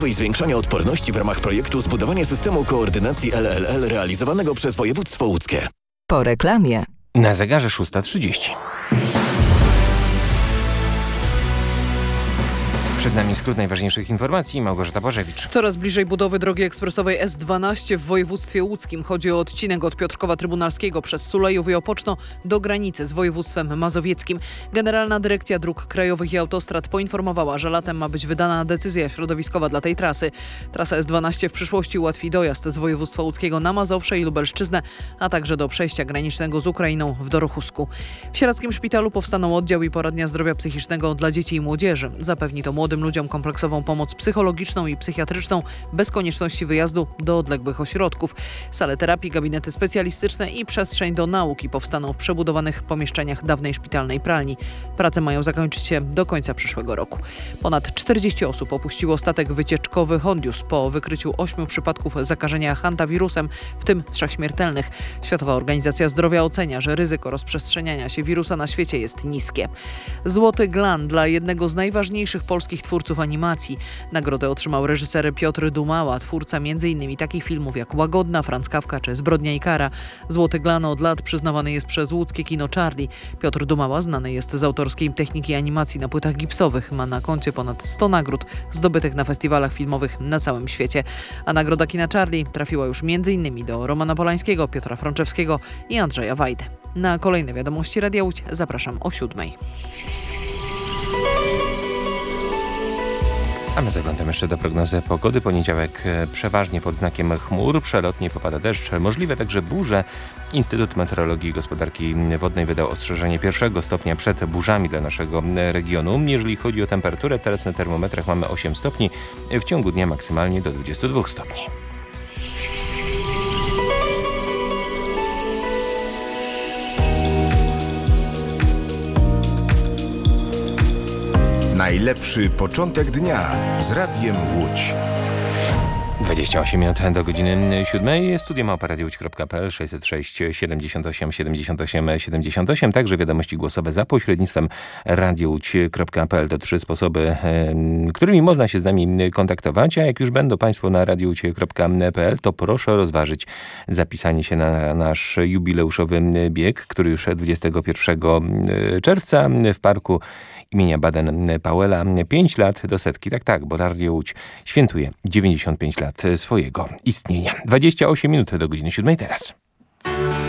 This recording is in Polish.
i zwiększania odporności w ramach projektu zbudowania systemu koordynacji LLL realizowanego przez województwo łódzkie. Po reklamie. Na zegarze 6:30. Przed nami skrót najważniejszych informacji. Małgorzata Bożewicz. Coraz bliżej budowy drogi ekspresowej S12 w województwie łódzkim. Chodzi o odcinek od Piotrkowa Trybunalskiego przez Sulejów i Opoczno do granicy z województwem mazowieckim. Generalna Dyrekcja Dróg Krajowych i Autostrad poinformowała, że latem ma być wydana decyzja środowiskowa dla tej trasy. Trasa S12 w przyszłości ułatwi dojazd z województwa łódzkiego na Mazowsze i Lubelszczyznę, a także do przejścia granicznego z Ukrainą w Dorochusku. W Sieradzkim Szpitalu powstaną oddział i poradnia zdrowia psychicznego dla dzieci i młodzieży. Zapewni to młodym ludziom kompleksową pomoc psychologiczną i psychiatryczną bez konieczności wyjazdu do odległych ośrodków. Sale terapii, gabinety specjalistyczne i przestrzeń do nauki powstaną w przebudowanych pomieszczeniach dawnej szpitalnej pralni. Prace mają zakończyć się do końca przyszłego roku. Ponad 40 osób opuściło statek wycieczkowy Hondius po wykryciu 8 przypadków zakażenia hantawirusem, w tym 3 śmiertelnych. Światowa Organizacja Zdrowia ocenia, że ryzyko rozprzestrzeniania się wirusa na świecie jest niskie. Złoty Glan dla jednego z najważniejszych polskich twórców animacji. Nagrodę otrzymał reżyser Piotr Dumała, twórca m.in. takich filmów jak Łagodna, Franz Kafka czy Zbrodnia i kara. Złoty Glan od lat przyznawany jest przez łódzkie kino Charlie. Piotr Dumała znany jest z autorskiej techniki animacji na płytach gipsowych. Ma na koncie ponad 100 nagród zdobytych na festiwalach filmowych na całym świecie. A nagroda kina Charlie trafiła już m.in. do Romana Polańskiego, Piotra Frączewskiego i Andrzeja Wajdy. Na kolejne wiadomości Radia Łódź zapraszam o 7:00. A my zaglądamy jeszcze do prognozy pogody. Poniedziałek przeważnie pod znakiem chmur, przelotnie popada deszcz, możliwe także burze. Instytut Meteorologii i Gospodarki Wodnej wydał ostrzeżenie 1. stopnia przed burzami dla naszego regionu. Jeżeli chodzi o temperaturę, teraz na termometrach mamy 8 stopni, w ciągu dnia maksymalnie do 22 stopni. Najlepszy początek dnia z Radiem Łódź. 28 minut do godziny 7. Studio małpa.radiołódź.pl 606 78 78 78. Także wiadomości głosowe za pośrednictwem radiołódź.pl. To 3 sposoby, którymi można się z nami kontaktować. A jak już będą Państwo na radiołódź.pl, to proszę rozważyć zapisanie się na nasz jubileuszowy bieg, który już 21 czerwca w parku imienia Baden-Powella. 5 lat do setki. Tak, bo Radio Łódź świętuje 95 lat swojego istnienia. 28 minut do godziny 7 teraz.